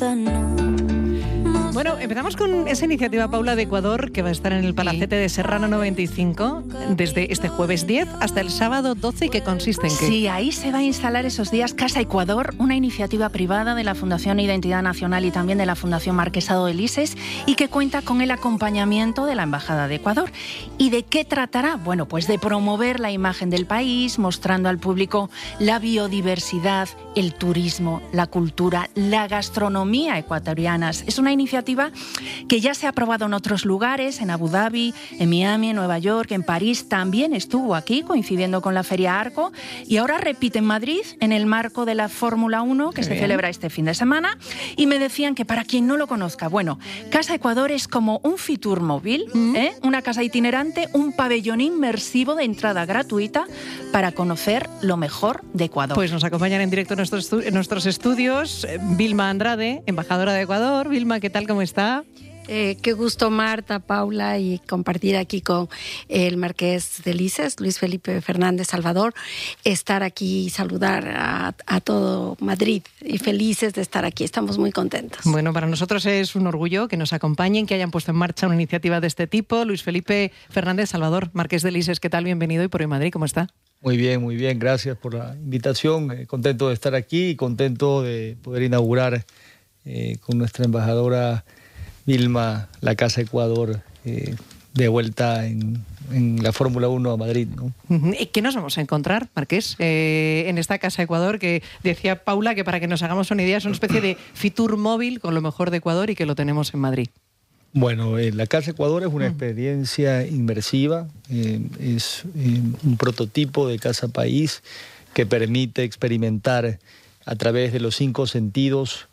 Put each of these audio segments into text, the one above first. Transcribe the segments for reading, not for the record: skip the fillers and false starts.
Bueno, empezamos con esa iniciativa, Paula, de Ecuador, que va a estar en el Palacete de Serrano 95 desde este jueves 10 hasta el sábado 12. ¿Y qué consiste en qué? Sí, ahí se va a instalar esos días Casa Ecuador, una iniciativa privada de la Fundación Identidad Nacional y también de la Fundación Marquesado de Lises, y que cuenta con el acompañamiento de la Embajada de Ecuador. ¿Y de qué tratará? Bueno, pues de promover la imagen del país, mostrando al público la biodiversidad, el turismo, la cultura, la gastronomía ecuatorianas. Es una iniciativa que ya se ha aprobado en otros lugares, en Abu Dhabi, en Miami, en Nueva York, en París. También estuvo aquí, coincidiendo con la Feria Arco, y ahora repite en Madrid, en el marco de la Fórmula 1, que se celebra este fin de semana. Y me decían que, para quien no lo conozca, bueno, Casa Ecuador es como un Fitur móvil, una casa itinerante, un pabellón inmersivo de entrada gratuita para conocer lo mejor de Ecuador. Pues nos acompañan en directo en nuestros estudios Vilma Andrade, embajadora de Ecuador. Vilma, ¿qué tal? ¿Cómo está? Qué gusto, Marta, Paula, y compartir aquí con el Marqués de Lises, Luis Felipe Fernández Salvador, estar aquí y saludar a todo Madrid, y felices de estar aquí. Estamos muy contentos. Bueno, para nosotros es un orgullo que nos acompañen, que hayan puesto en marcha una iniciativa de este tipo. Luis Felipe Fernández Salvador, Marqués de Lises, ¿qué tal? Bienvenido. Y por hoy Madrid, ¿cómo está? Muy bien, gracias por la invitación. Contento de estar aquí y contento de poder inaugurar con nuestra embajadora Vilma la Casa Ecuador, de vuelta en la Fórmula 1 a Madrid, ¿no? ¿Qué nos vamos a encontrar, Marqués, en esta Casa Ecuador? Que decía Paula que, para que nos hagamos una idea, es una especie de Fitur móvil con lo mejor de Ecuador y que lo tenemos en Madrid. Bueno, la Casa Ecuador es una experiencia inmersiva, es un prototipo de casa país que permite experimentar a través de los 5 sentidos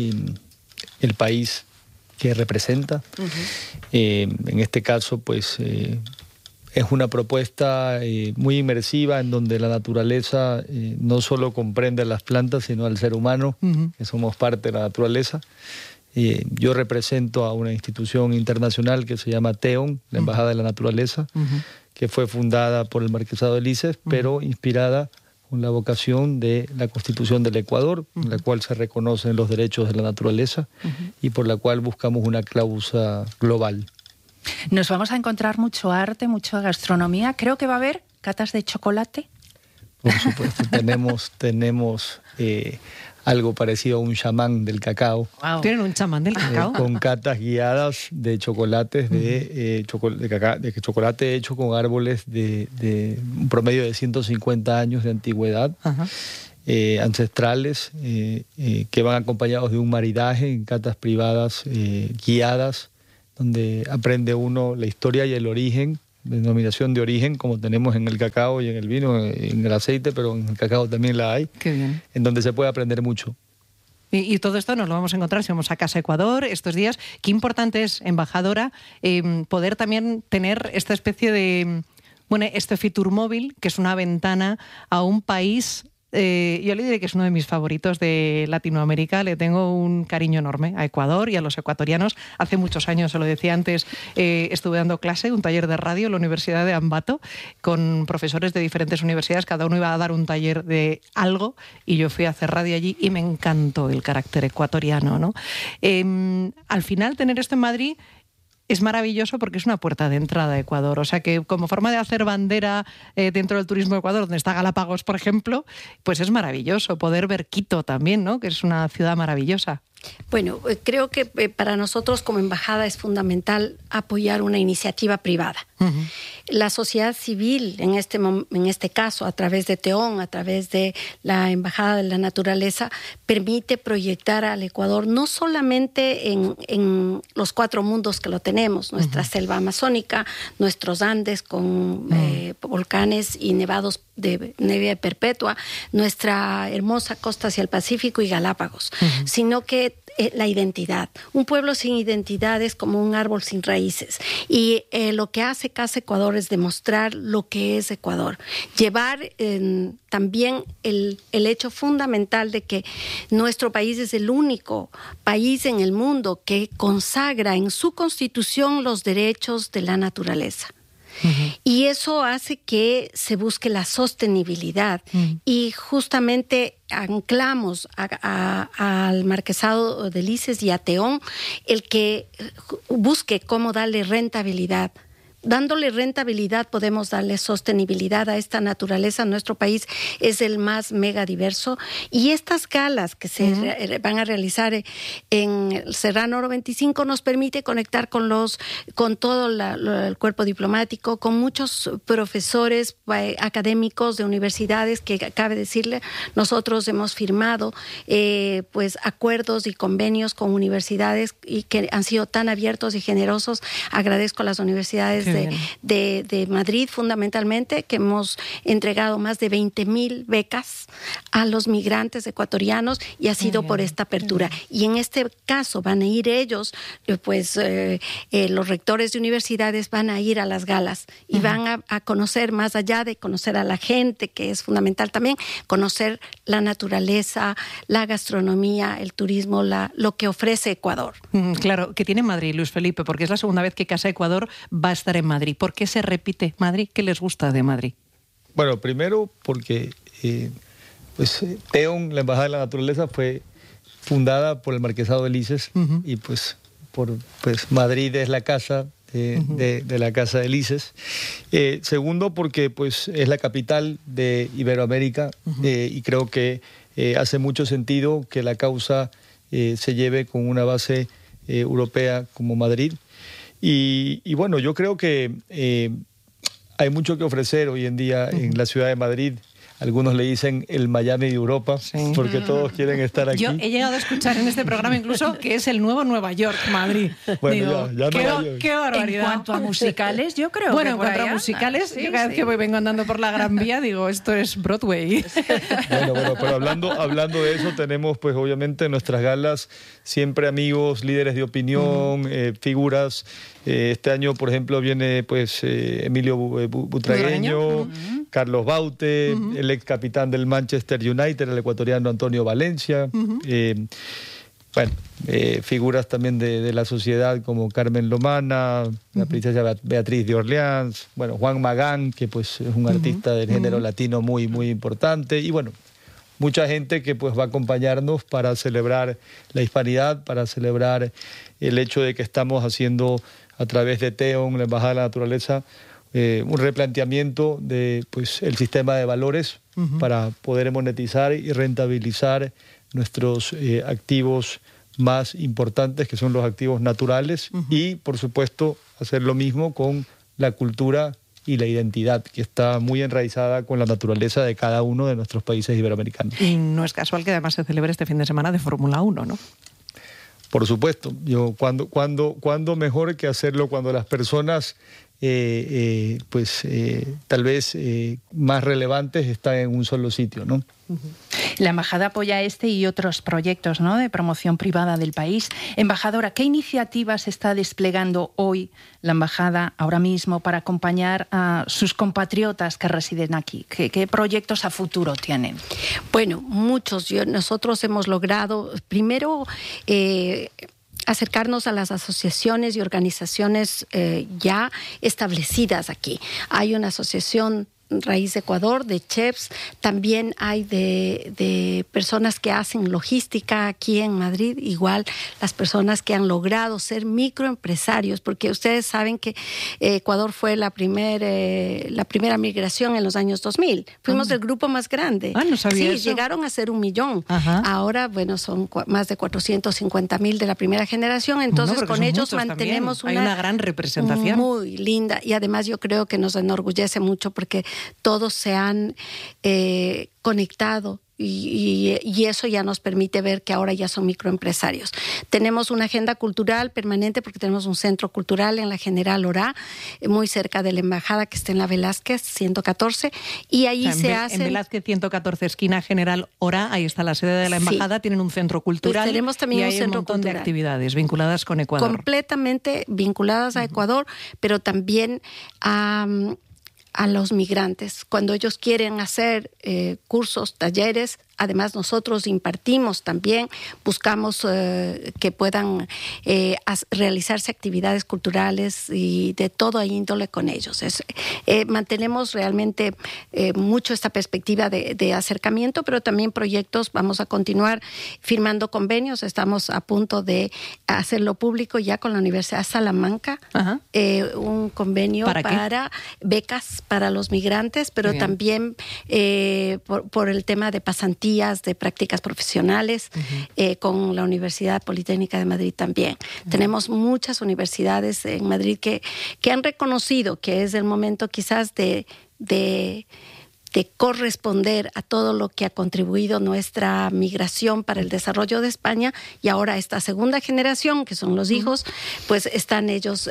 el país que representa. En este caso, pues, es una propuesta muy inmersiva, en donde la naturaleza no solo comprende a las plantas, sino al ser humano, que somos parte de la naturaleza. Yo represento a una institución internacional que se llama TEON, la Embajada de la Naturaleza, que fue fundada por el Marquesado de Lises, pero inspirada con la vocación de la Constitución del Ecuador, en la cual se reconocen los derechos de la naturaleza y por la cual buscamos una cláusula global. Nos vamos a encontrar mucho arte, mucha gastronomía. Creo que va a haber catas de chocolate. Por supuesto, tenemos algo parecido a un chamán del cacao. Wow. ¿Tienen un chamán del cacao? Con catas guiadas de chocolates, de chocolate hecho con árboles de un promedio de 150 años de antigüedad, ancestrales, que van acompañados de un maridaje en catas privadas guiadas, donde aprende uno la historia y el origen, denominación de origen, como tenemos en el cacao y en el vino, en el aceite, pero en el cacao también la hay. Qué bien. En donde se puede aprender mucho. Y todo esto nos lo vamos a encontrar si vamos a Casa Ecuador estos días. Qué importante es, embajadora, poder también tener esta especie de, este Fitur móvil, que es una ventana a un país. Yo le diré que es uno de mis favoritos de Latinoamérica. Le tengo un cariño enorme a Ecuador y a los ecuatorianos. Hace muchos años, se lo decía antes, estuve dando clase, un taller de radio en la Universidad de Ambato, con profesores de diferentes universidades. Cada uno iba a dar un taller de algo y yo fui a hacer radio allí y me encantó el carácter ecuatoriano, ¿no? Al final, tener esto en Madrid es maravilloso, porque es una puerta de entrada a Ecuador. O sea que, como forma de hacer bandera dentro del turismo de Ecuador, donde está Galápagos, por ejemplo, pues es maravilloso poder ver Quito también, ¿no? Que es una ciudad maravillosa. Bueno, creo que para nosotros como embajada es fundamental apoyar una iniciativa privada. La sociedad civil, en este caso, a través de TEON, a través de la Embajada de la Naturaleza, permite proyectar al Ecuador no solamente en los 4 mundos que lo tenemos, nuestra selva amazónica, nuestros Andes con volcanes y nevados de nieve perpetua, nuestra hermosa costa hacia el Pacífico y Galápagos, sino que la identidad. Un pueblo sin identidad es como un árbol sin raíces. Y lo que hace Casa Ecuador es demostrar lo que es Ecuador. Llevar también el hecho fundamental de que nuestro país es el único país en el mundo que consagra en su constitución los derechos de la naturaleza. Y eso hace que se busque la sostenibilidad y justamente anclamos al Marquesado de Lices y a Teón el que busque cómo darle rentabilidad. Dándole rentabilidad podemos darle sostenibilidad a esta naturaleza. Nuestro país es el más mega diverso y estas galas que se van a realizar en el Serrano Oro 25 nos permite conectar con todo el cuerpo diplomático, con muchos profesores académicos de universidades que, cabe decirle, nosotros hemos firmado pues acuerdos y convenios con universidades y que han sido tan abiertos y generosos. Agradezco a las universidades de Madrid, fundamentalmente, que hemos entregado más de 20,000 becas a los migrantes ecuatorianos y ha sido por esta apertura. Y en este caso van a ir ellos, pues los rectores de universidades van a ir a las galas y van a conocer, más allá de conocer a la gente, que es fundamental también, conocer la naturaleza, la gastronomía, el turismo, lo que ofrece Ecuador. Claro, que tiene Madrid, Luis Felipe, porque es la segunda vez que Casa Ecuador va a estar en Madrid. ¿Por qué se repite Madrid? ¿Qué les gusta de Madrid? Bueno, primero porque Teón, la Embajada de la Naturaleza, fue fundada por el Marquesado de Lices y pues Madrid es la casa de la Casa de Lices. Segundo, porque pues es la capital de Iberoamérica y creo que hace mucho sentido que la causa se lleve con una base europea como Madrid. Y bueno, yo creo que hay mucho que ofrecer hoy en día en la ciudad de Madrid. Algunos le dicen el Miami de Europa, porque todos quieren estar aquí. Yo he llegado a escuchar en este programa incluso que es el nuevo Nueva York, Madrid. Bueno, digo, qué barbaridad. En cuanto a musicales, yo creo bueno, que en cuanto a musicales, yo cada vez que vengo andando por la Gran Vía, digo, esto es Broadway. Bueno, pero hablando de eso, tenemos pues obviamente en nuestras galas siempre amigos, líderes de opinión, figuras. Este año, por ejemplo, viene pues Emilio Butragueño, Carlos Baute, el ex capitán del Manchester United, el ecuatoriano Antonio Valencia. Figuras también de la sociedad como Carmen Lomana, la princesa Beatriz de Orleans, Juan Magán, que pues es un artista del género latino muy, muy importante, y bueno, mucha gente que pues va a acompañarnos para celebrar la hispanidad, para celebrar el hecho de que estamos haciendo a través de Teón, la Embajada de la Naturaleza, un replanteamiento de pues el sistema de valores para poder monetizar y rentabilizar nuestros activos más importantes, que son los activos naturales, y por supuesto hacer lo mismo con la cultura y la identidad, que está muy enraizada con la naturaleza de cada uno de nuestros países iberoamericanos. Y no es casual que además se celebre este fin de semana de Fórmula 1, ¿no? Por supuesto. ¿Cuándo mejor que hacerlo cuando las personas tal vez más relevantes están en un solo sitio, ¿no? La embajada apoya este y otros proyectos, ¿no?, de promoción privada del país. Embajadora, ¿qué iniciativas está desplegando hoy la embajada ahora mismo para acompañar a sus compatriotas que residen aquí? ¿Qué proyectos a futuro tienen? Bueno, muchos. Nosotros hemos logrado, primero, acercarnos a las asociaciones y organizaciones ya establecidas aquí. Hay una asociación Raíz de Ecuador, de chefs, también hay de personas que hacen logística aquí en Madrid, igual las personas que han logrado ser microempresarios, porque ustedes saben que Ecuador fue la primera migración en los años 2000. Fuimos el grupo más grande. No sabía eso. Llegaron a ser 1 millón. Ahora, son más de 450,000 de la primera generación, entonces con ellos mantenemos una gran representación. Muy linda, y además yo creo que nos enorgullece mucho porque todos se han conectado y eso ya nos permite ver que ahora ya son microempresarios. Tenemos una agenda cultural permanente porque tenemos un centro cultural en la General Orá, muy cerca de la embajada, que está en la Velázquez 114, y ahí en Velázquez 114, esquina General Orá, ahí está la sede de la embajada, tienen un centro cultural, pues tenemos también y hay un montón de actividades vinculadas con Ecuador. Completamente vinculadas a Ecuador, pero también a los migrantes. Cuando ellos quieren hacer cursos, talleres, Además, nosotros impartimos también, buscamos que puedan realizarse actividades culturales y de toda índole con ellos. Mantenemos realmente mucho esta perspectiva de acercamiento, pero también proyectos. Vamos a continuar firmando convenios. Estamos a punto de hacerlo público ya con la Universidad de Salamanca, un convenio para becas para los migrantes, pero también por el tema de pasantías, de prácticas profesionales, con la Universidad Politécnica de Madrid también. Tenemos muchas universidades en Madrid que han reconocido que es el momento quizás de corresponder a todo lo que ha contribuido nuestra migración para el desarrollo de España, y ahora esta segunda generación, que son los hijos, pues están ellos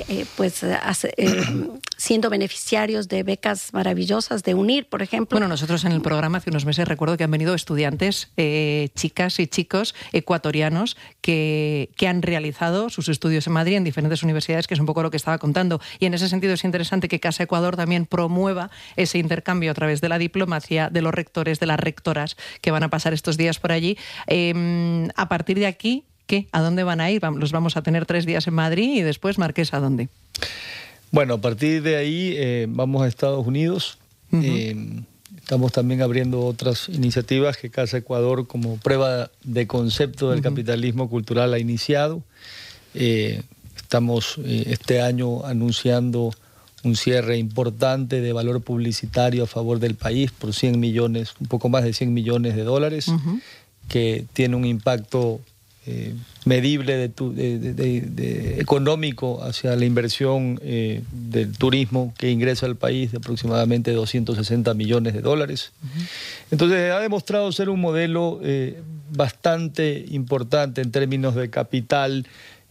siendo beneficiarios de becas maravillosas de UNIR, por ejemplo. Bueno, nosotros en el programa hace unos meses recuerdo que han venido estudiantes, chicas y chicos ecuatorianos que han realizado sus estudios en Madrid en diferentes universidades, que es un poco lo que estaba contando. Y en ese sentido es interesante que Casa Ecuador también promueva ese intercambio a través de la diplomacia, de los rectores, de las rectoras que van a pasar estos días por allí. A partir de aquí, ¿qué? ¿A dónde van a ir? Los vamos a tener 3 días en Madrid y después, Marqués, ¿a dónde? Bueno, a partir de ahí vamos a Estados Unidos. Estamos también abriendo otras iniciativas que Casa Ecuador, como prueba de concepto del capitalismo cultural, ha iniciado. Estamos este año anunciando un cierre importante de valor publicitario a favor del país por 100 millones, un poco más de 100 millones de dólares, que tiene un impacto medible económico hacia la inversión del turismo que ingresa al país de aproximadamente 260 millones de dólares. Entonces ha demostrado ser un modelo bastante importante en términos de capital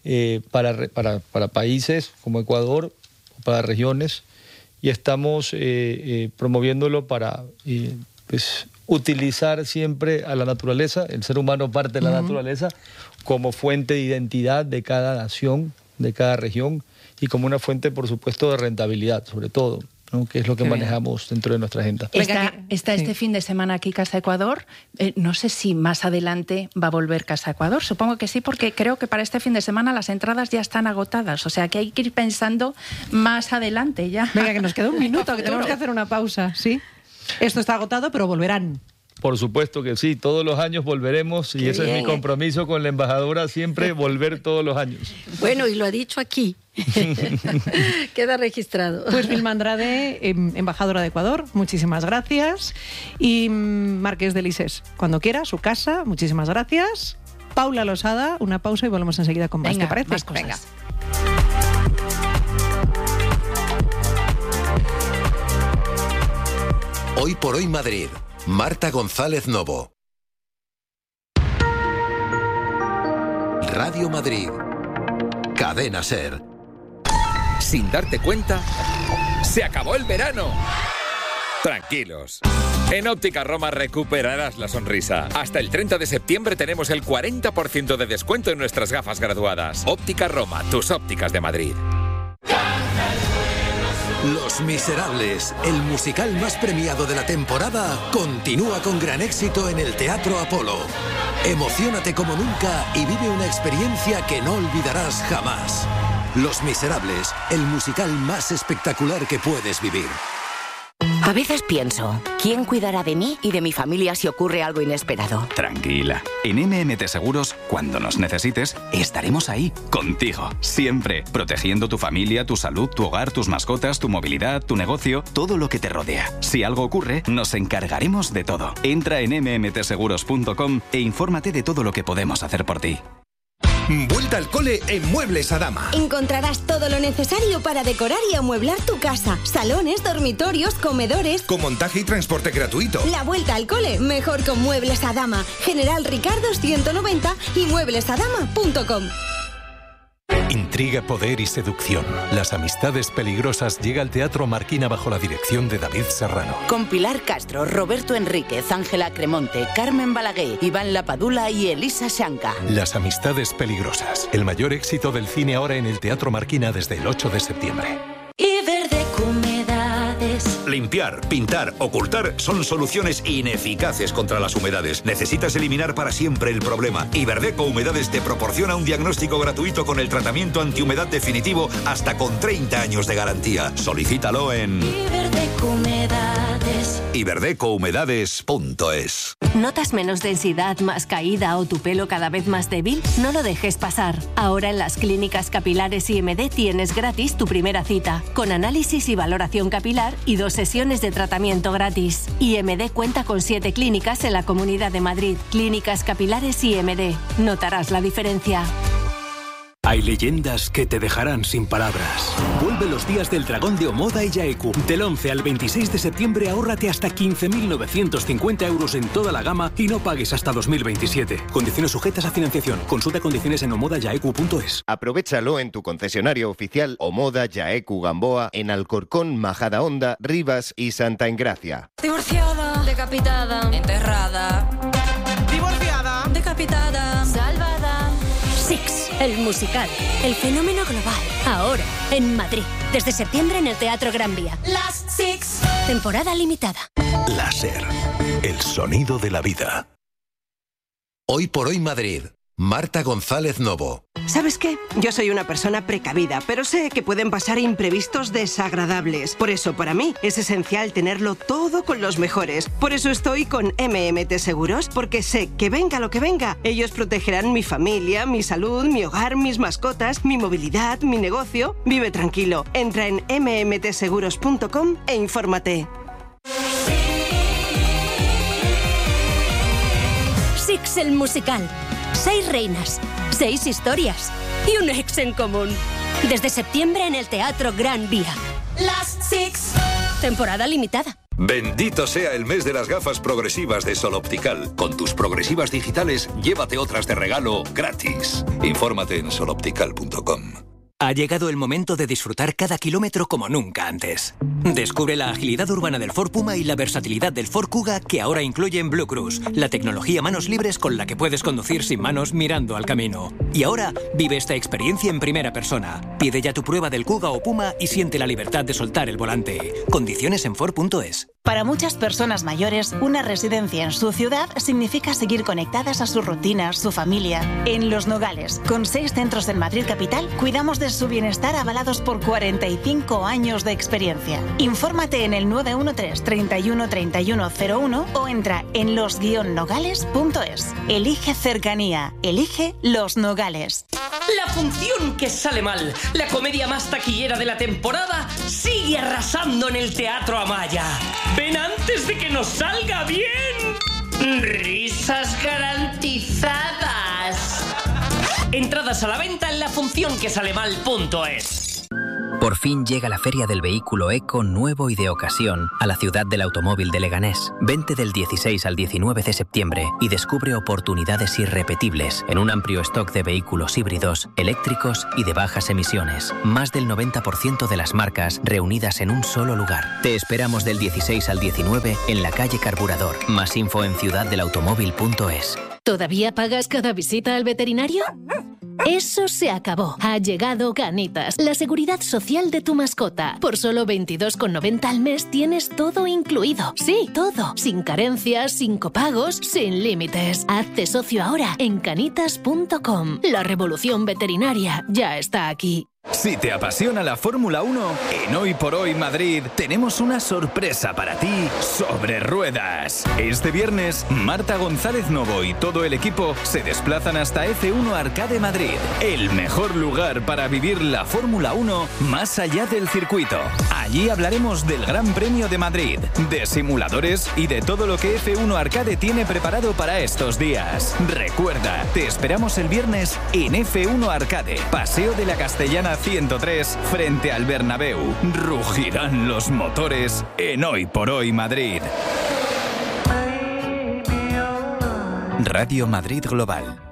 para países como Ecuador, para regiones, y estamos promoviéndolo para utilizar siempre a la naturaleza, el ser humano parte de la naturaleza, como fuente de identidad de cada nación, de cada región, y como una fuente, por supuesto, de rentabilidad, sobre todo, ¿no? Que es lo que manejamos dentro de nuestra agenda. Está este fin de semana aquí Casa Ecuador. No sé si más adelante va a volver Casa Ecuador. Supongo que sí, porque creo que para este fin de semana las entradas ya están agotadas. O sea, que hay que ir pensando más adelante ya. Venga, que nos queda un minuto, que tenemos que hacer una pausa, ¿sí? Esto está agotado, pero volverán. Por supuesto que sí, todos los años volveremos, y ese es mi compromiso con la embajadora, siempre volver todos los años. Bueno, y lo ha dicho aquí. Queda registrado. Pues Vilma Andrade, embajadora de Ecuador, muchísimas gracias. Y Marqués de Lisés, cuando quiera, su casa, muchísimas gracias. Paula Losada, una pausa y volvemos enseguida con más. Venga, ¿te parece? más cosas. Venga. Hoy por hoy Madrid. Marta González Novo. Radio Madrid. Cadena SER. Sin darte cuenta, ¡se acabó el verano! Tranquilos. En Óptica Roma recuperarás la sonrisa. Hasta el 30 de septiembre tenemos el 40% de descuento en nuestras gafas graduadas. Óptica Roma, tus ópticas de Madrid. Los Miserables, el musical más premiado de la temporada, continúa con gran éxito en el Teatro Apolo. Emociónate como nunca y vive una experiencia que no olvidarás jamás. Los Miserables, el musical más espectacular que puedes vivir. A veces pienso, ¿quién cuidará de mí y de mi familia si ocurre algo inesperado? Tranquila. En MMT Seguros, cuando nos necesites, estaremos ahí, contigo, siempre, protegiendo tu familia, tu salud, tu hogar, tus mascotas, tu movilidad, tu negocio, todo lo que te rodea. Si algo ocurre, nos encargaremos de todo. Entra en mmtseguros.com e infórmate de todo lo que podemos hacer por ti. Vuelta al cole en Muebles Adama. Encontrarás todo lo necesario para decorar y amueblar tu casa. Salones, dormitorios, comedores. Con montaje y transporte gratuito. La vuelta al cole, mejor con Muebles Adama. General Ricardo 190 y mueblesadama.com. Intriga, poder y seducción. Las amistades peligrosas llega al Teatro Marquina bajo la dirección de David Serrano. Con Pilar Castro, Roberto Enríquez, Ángela Cremonte, Carmen Balaguer, Iván Lapadula y Elisa Shanka. Las amistades peligrosas. El mayor éxito del cine ahora en el Teatro Marquina desde el 8 de septiembre. Iberdeco Humedades. limpiar, pintar, ocultar son soluciones ineficaces contra las humedades. Necesitas eliminar para siempre el problema. Y Verdeco Humedades te proporciona un diagnóstico gratuito con el tratamiento antihumedad definitivo hasta con 30 años de garantía. Solicítalo en iberdecohumedades.es. ¿Notas menos densidad, más caída o tu pelo cada vez más débil? No lo dejes pasar. Ahora en las clínicas capilares IMD tienes gratis tu primera cita, con análisis y valoración capilar y 2 sesiones de tratamiento gratis. IMD cuenta con 7 clínicas en la Comunidad de Madrid. Clínicas capilares IMD. Notarás la diferencia. Hay leyendas que te dejarán sin palabras. Vuelve los días del dragón de Omoda y Yaeku. Del 11 al 26 de septiembre ahórrate hasta 15.950 euros en toda la gama y no pagues hasta 2027. Condiciones sujetas a financiación. Consulta condiciones en omodayaeku.es. Aprovechalo en tu concesionario oficial Omoda Yaeku Gamboa en Alcorcón, Majadahonda, Rivas y Santa Engracia. Divorciada, decapitada, enterrada, divorciada, decapitada, salvada. Six, el musical, el fenómeno global, ahora en Madrid, desde septiembre en el Teatro Gran Vía. Last Six. Temporada limitada. Láser, el sonido de la vida. Hoy por hoy Madrid. Marta González Novo. ¿Sabes qué? Yo soy una persona precavida, pero sé que pueden pasar imprevistos desagradables. Por eso, para mí, es esencial tenerlo todo con los mejores. Por eso estoy con MMT Seguros, porque sé que venga lo que venga, ellos protegerán mi familia, mi salud, mi hogar, mis mascotas, mi movilidad, mi negocio. Vive tranquilo. Entra en mmtseguros.com e infórmate. Six, el musical. 6 reinas, 6 historias y un ex en común. Desde septiembre en el Teatro Gran Vía. Last Six. Temporada limitada. Bendito sea el mes de las gafas progresivas de Sol Optical. Con tus progresivas digitales, llévate otras de regalo gratis. Infórmate en soloptical.com. Ha llegado el momento de disfrutar cada kilómetro como nunca antes. Descubre la agilidad urbana del Ford Puma y la versatilidad del Ford Kuga, que ahora incluyen Blue Cruise, la tecnología manos libres con la que puedes conducir sin manos mirando al camino. Y ahora vive esta experiencia en primera persona. Pide ya tu prueba del Kuga o Puma y siente la libertad de soltar el volante. Condiciones en Ford.es. Para muchas personas mayores, una residencia en su ciudad significa seguir conectadas a sus rutinas, su familia. En Los Nogales, con 6 centros en Madrid capital, cuidamos de su bienestar avalados por 45 años de experiencia. Infórmate en el 913 31 31 01 o entra en los-nogales.es. Elige cercanía, elige Los Nogales. La función que sale mal, la comedia más taquillera de la temporada, sigue arrasando en el Teatro Amaya. ¡Ven antes de que nos salga bien! ¡Risas garantizadas! Entradas a la venta en lafuncionquesalemal.es. Por fin llega la Feria del Vehículo Eco nuevo y de ocasión a la ciudad del automóvil de Leganés. Vente del 16 al 19 de septiembre y descubre oportunidades irrepetibles en un amplio stock de vehículos híbridos, eléctricos y de bajas emisiones. Más del 90% de las marcas reunidas en un solo lugar. Te esperamos del 16 al 19 en la calle Carburador. Más info en ciudaddelautomóvil.es. ¿Todavía pagas cada visita al veterinario? Eso se acabó. Ha llegado Canitas, la seguridad social de tu mascota. Por solo 22,90 al mes tienes todo incluido. Sí, todo. Sin carencias, sin copagos, sin límites. Hazte socio ahora en canitas.com. La revolución veterinaria ya está aquí. Si te apasiona la Fórmula 1, en Hoy por Hoy Madrid tenemos una sorpresa para ti sobre ruedas. Este viernes, Marta González Novo y todo el equipo se desplazan hasta F1 Arcade Madrid, el mejor lugar para vivir la Fórmula 1 más allá del circuito. Allí hablaremos del Gran Premio de Madrid, de simuladores y de todo lo que F1 Arcade tiene preparado para estos días. Recuerda, te esperamos el viernes en F1 Arcade, Paseo de la Castellana 103, frente al Bernabéu. Rugirán los motores en Hoy por Hoy Madrid. Radio Madrid Global.